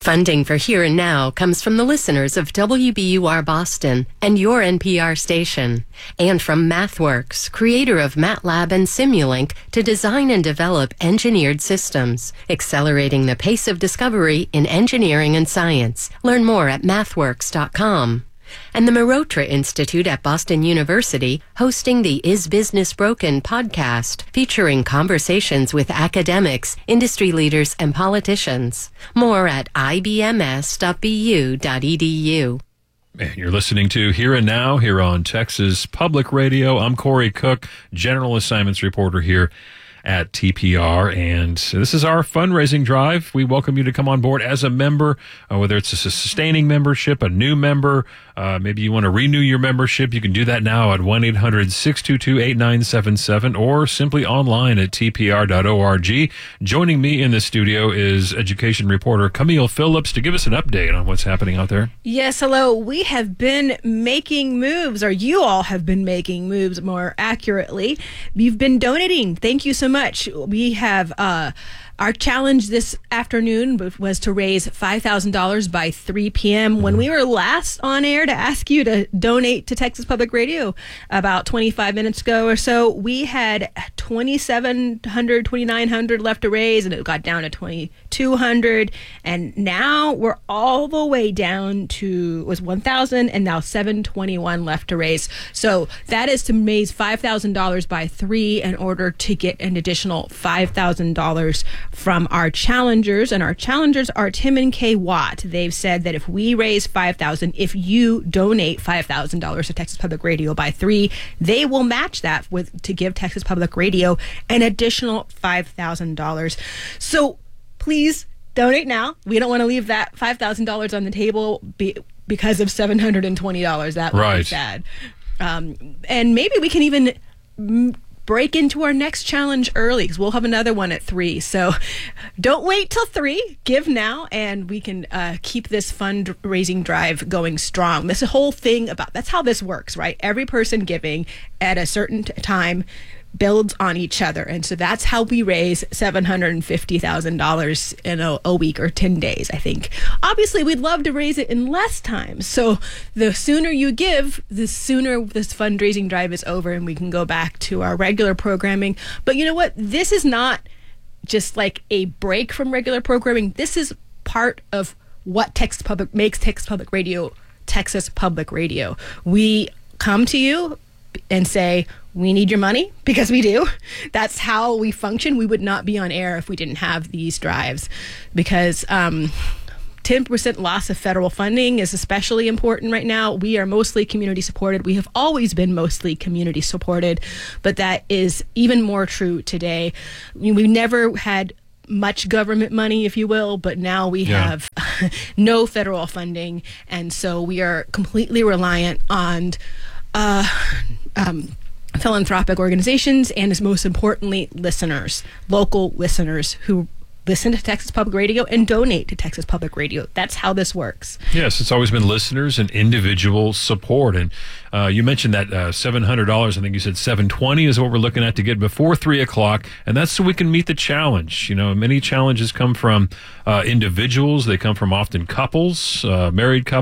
Funding for Here and Now comes from the listeners of WBUR Boston and your NPR station, and from MathWorks, creator of MATLAB and Simulink, to design and develop engineered systems, accelerating the pace of discovery in engineering and science. Learn more at mathworks.com. And the Mehrotra Institute at Boston University hosting the Is Business Broken podcast, featuring conversations with academics, industry leaders, and politicians. More at ibms.bu.edu. And you're listening to Here and Now here on Texas Public Radio. I'm Corey Cook, General Assignments Reporter here at TPR, and this is our fundraising drive. We welcome you to come on board as a member, whether it's a sustaining membership, a new member, maybe you want to renew your membership. You can do that now at 1-800-622-8977 or simply online at tpr.org. Joining me in the studio is education reporter Camille Phillips to give us an update on what's happening out there. Yes, hello. We have been making moves, or you all have been making moves more accurately. You've been donating. Thank you so much. We have our challenge this afternoon was to raise $5,000 by 3 p.m. When we were last on air to ask you to donate to Texas Public Radio about 25 minutes ago or so, we had 2,700, 2,900 left to raise, and it got down to 2,200. And now we're all the way down to, it was 1,000, and now 721 left to raise. So that is to raise $5,000 by 3 in order to get an additional $5,000 from our challengers, and our challengers are Tim and Kay Watt. They've said that if we raise $5,000, if you donate $5,000 to Texas Public Radio by 3, they will match that to give Texas Public Radio an additional $5,000. So please donate now. We don't want to leave that $5,000 on the table because of $720. That would be sad. And maybe we can even break into our next challenge early, because we'll have another one at 3. So don't wait till 3. Give now, and we can keep this fundraising drive going strong. This whole thing that's how this works, right? Every person giving at a certain time builds on each other. And so that's how we raise $750,000 in a week or 10 days, I think. Obviously, we'd love to raise it in less time. So the sooner you give, the sooner this fundraising drive is over and we can go back to our regular programming. But you know what? This is not just like a break from regular programming. This is part of what makes Texas Public Radio Texas Public Radio. We come to you and say, we need your money, because we do. That's how we function. We would not be on air if we didn't have these drives, because 10% loss of federal funding is especially important right now. We are mostly community supported. We have always been mostly community supported, but that is even more true today. We never had much government money, if you will, but now we have no federal funding, and so we are completely reliant on philanthropic organizations, and most importantly, listeners, local listeners who listen to Texas Public Radio and donate to Texas Public Radio. That's how this works. Yes, it's always been listeners and individual support. And you mentioned that $700. I think you said $720 is what we're looking at to get before 3 o'clock. And that's so we can meet the challenge. You know, many challenges come from individuals. They come from often couples, married couples.